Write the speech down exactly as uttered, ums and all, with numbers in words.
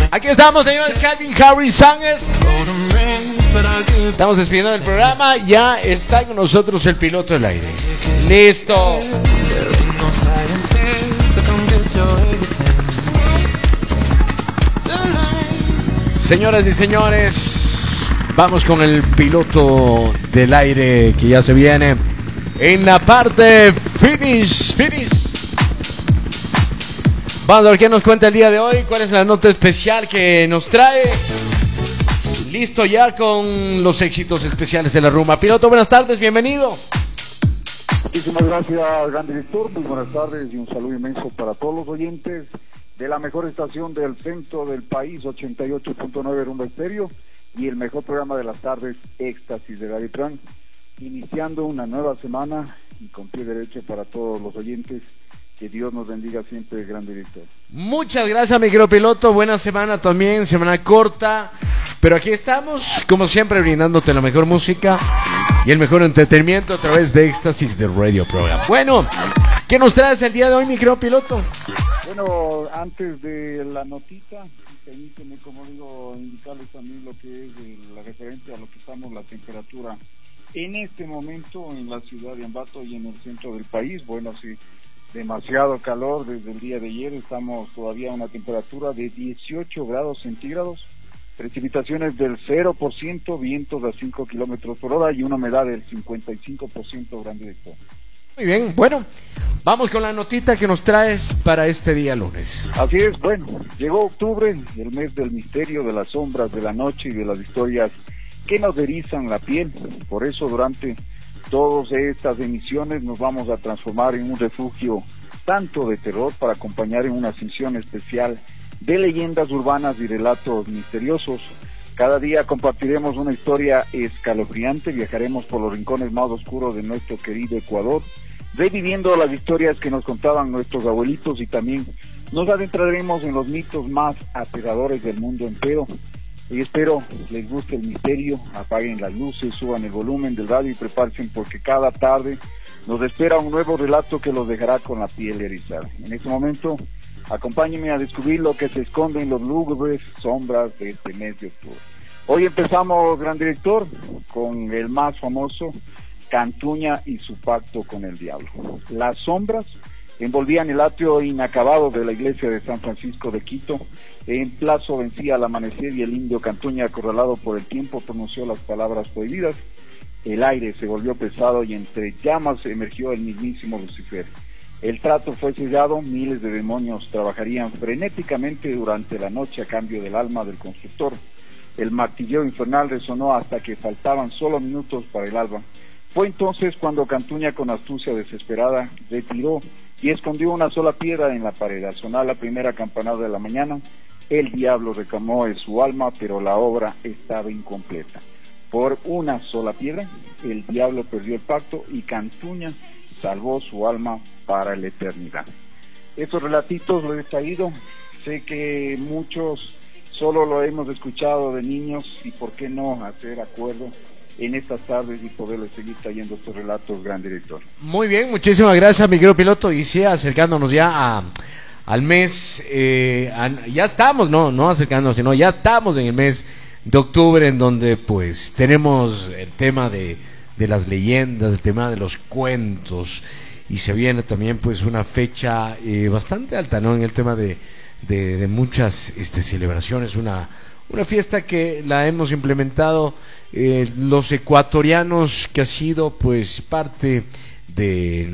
Aquí estamos, señores. Calvin Harris Sánchez. Estamos despidiendo del programa. Ya está con nosotros el piloto del aire. Listo. Señoras y señores, vamos con el piloto del aire que ya se viene en la parte finish, finish. Vamos a ver qué nos cuenta el día de hoy, cuál es la nota especial que nos trae. Listo ya con los éxitos especiales de la rumba. Piloto, buenas tardes, bienvenido. Muchísimas gracias, gran director. Muy buenas tardes y un saludo inmenso para todos los oyentes de la mejor estación del centro del país, ochenta y ocho punto nueve Rumba Estéreo, y el mejor programa de las tardes, Éxtasis de Gavitrán, iniciando una nueva semana y con pie derecho para todos los oyentes. Que Dios nos bendiga siempre, gran director. Muchas gracias, mi querido piloto. Buena semana también, semana corta. Pero aquí estamos, como siempre, brindándote la mejor música y el mejor entretenimiento a través de Éxtasis de Radio Program. Bueno, ¿qué nos traes el día de hoy, mi querido piloto? Bueno, antes de la notita, permíteme, como digo, indicarles también lo que es la referencia a lo que estamos, la temperatura en este momento en la ciudad de Ambato y en el centro del país. Bueno, sí, demasiado calor desde el día de ayer. Estamos todavía a una temperatura de dieciocho grados centígrados, precipitaciones del cero por ciento, vientos a cinco kilómetros por hora y una humedad del cincuenta y cinco por ciento, gran director. Muy bien, bueno, vamos con la notita que nos traes para este día lunes. Así es, bueno, llegó octubre, el mes del misterio, de las sombras, de la noche y de las historias que nos erizan la piel. Por eso durante todas estas emisiones nos vamos a transformar en un refugio tanto de terror para acompañar en una sesión especial de leyendas urbanas y relatos misteriosos. Cada día compartiremos una historia escalofriante, viajaremos por los rincones más oscuros de nuestro querido Ecuador, reviviendo las historias que nos contaban nuestros abuelitos, y también nos adentraremos en los mitos más aterradores del mundo entero. Y espero les guste el misterio, apaguen las luces, suban el volumen del radio y prepárense porque cada tarde nos espera un nuevo relato que los dejará con la piel erizada. En este momento, acompáñenme a descubrir lo que se esconde en los lúgubres sombras de este mes de octubre. Hoy empezamos, gran director, con el más famoso, Cantuña y su pacto con el diablo. Las sombras envolvían el atrio inacabado de la iglesia de San Francisco de Quito. En plazo vencía al amanecer y el indio Cantuña, acorralado por el tiempo, pronunció las palabras prohibidas. El aire se volvió pesado y entre llamas emergió el mismísimo Lucifer. El trato fue sellado, miles de demonios trabajarían frenéticamente durante la noche a cambio del alma del constructor. El martilleo infernal resonó hasta que faltaban solo minutos para el alba. Fue entonces cuando Cantuña, con astucia desesperada, retiró y escondió una sola piedra en la pared. Al sonar la primera campanada de la mañana, el diablo reclamó en su alma, pero la obra estaba incompleta. Por una sola piedra, el diablo perdió el pacto y Cantuña salvó su alma para la eternidad. Estos relatitos los he traído, sé que muchos solo lo hemos escuchado de niños, y por qué no hacer acuerdo en estas tardes y poderles seguir trayendo estos relatos, gran director. Muy bien, muchísimas gracias, mi querido piloto, y sí, acercándonos ya a, al mes, eh, a, ya estamos, no, no acercándonos, sino ya estamos en el mes de octubre, en donde pues tenemos el tema de, de las leyendas, el tema de los cuentos, y se viene también pues una fecha eh, bastante alta, ¿no? En el tema de, de, de muchas este, celebraciones, una, una fiesta que la hemos implementado eh, los ecuatorianos, que ha sido pues parte de